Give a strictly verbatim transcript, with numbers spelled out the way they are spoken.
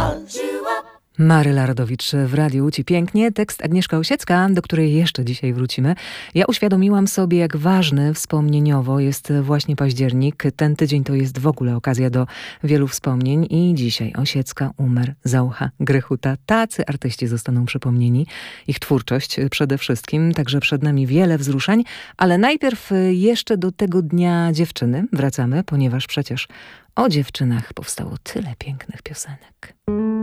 Maryla Rodowicz w Radiu Ci Pięknie. Tekst Agnieszka Osiecka, do której jeszcze dzisiaj wrócimy. Ja uświadomiłam sobie, jak ważny wspomnieniowo jest właśnie październik. Ten tydzień to jest w ogóle okazja do wielu wspomnień i dzisiaj Osiecka, Umer, Zaucha, Grechuta. Tacy artyści zostaną przypomnieni. Ich twórczość przede wszystkim, także przed nami wiele wzruszeń, ale najpierw jeszcze do tego Dnia Dziewczyny wracamy, ponieważ przecież o dziewczynach powstało tyle pięknych piosenek.